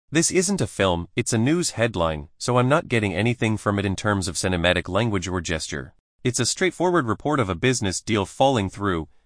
This isn't a film, it's a news headline, so I'm not getting anything from it in terms of cinematic language or gesture. It's a straightforward report of a business deal falling through,